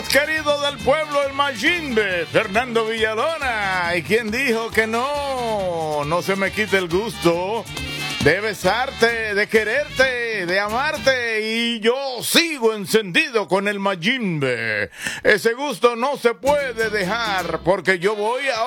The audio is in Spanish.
más querido del pueblo, el Mayimbe, Fernando Villalona. ¿Y quién dijo que no se me quite el gusto de besarte, de quererte, de amarte? Y yo sigo encendido con el Mayimbe. Ese gusto no se puede dejar porque yo voy a